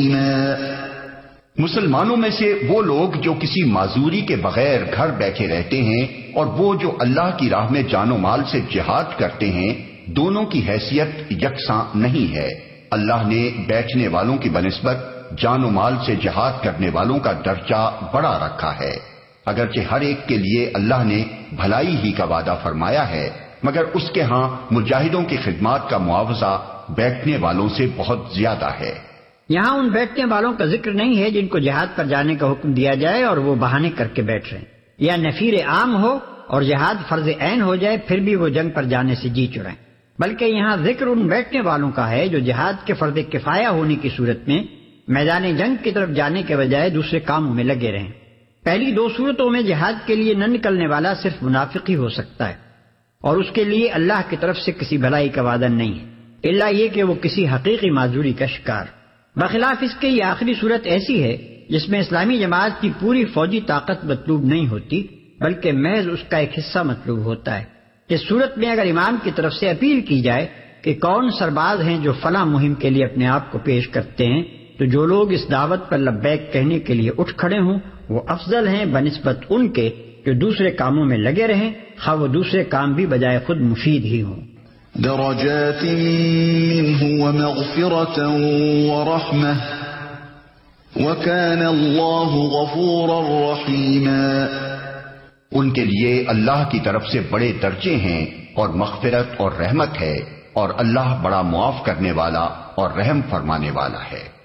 مسلمانوں میں سے وہ لوگ جو کسی معذوری کے بغیر گھر بیٹھے رہتے ہیں اور وہ جو اللہ کی راہ میں جان و مال سے جہاد کرتے ہیں، دونوں کی حیثیت یکساں نہیں ہے۔ اللہ نے بیٹھنے والوں کی بنسبت جان و مال سے جہاد کرنے والوں کا درجہ بڑا رکھا ہے، اگرچہ ہر ایک کے لیے اللہ نے بھلائی ہی کا وعدہ فرمایا ہے، مگر اس کے ہاں مجاہدوں کی خدمات کا معاوضہ بیٹھنے والوں سے بہت زیادہ ہے۔ یہاں ان بیٹھنے والوں کا ذکر نہیں ہے جن کو جہاد پر جانے کا حکم دیا جائے اور وہ بہانے کر کے بیٹھ رہے ہیں، یا نفیر عام ہو اور جہاد فرض عین ہو جائے پھر بھی وہ جنگ پر جانے سے جی چڑائیں، بلکہ یہاں ذکر ان بیٹھنے والوں کا ہے جو جہاد کے فرض کفایہ ہونے کی صورت میں میدان جنگ کی طرف جانے کے بجائے دوسرے کاموں میں لگے رہیں۔ پہلی دو صورتوں میں جہاد کے لیے نہ نکلنے والا صرف منافق ہی ہو سکتا ہے، اور اس کے لیے اللہ کی طرف سے کسی بھلائی کا وعدہ نہیں ہے، الا یہ کہ وہ کسی حقیقی معذوری کا شکار۔ بخلاف اس کے یہ آخری صورت ایسی ہے جس میں اسلامی جماعت کی پوری فوجی طاقت مطلوب نہیں ہوتی بلکہ محض اس کا ایک حصہ مطلوب ہوتا ہے۔ اس صورت میں اگر امام کی طرف سے اپیل کی جائے کہ کون سرباز ہیں جو فلاں مہم کے لیے اپنے آپ کو پیش کرتے ہیں، تو جو لوگ اس دعوت پر لبیک کہنے کے لیے اٹھ کھڑے ہوں وہ افضل ہیں بنسبت ان کے جو دوسرے کاموں میں لگے رہیں، خواہ وہ دوسرے کام بھی بجائے خود مفید ہی ہوں۔ درجات منه ومغفرة ورحمة وكان الله غفورا رحيما۔ ان کے لیے اللہ کی طرف سے بڑے درجے ہیں اور مغفرت اور رحمت ہے، اور اللہ بڑا معاف کرنے والا اور رحم فرمانے والا ہے۔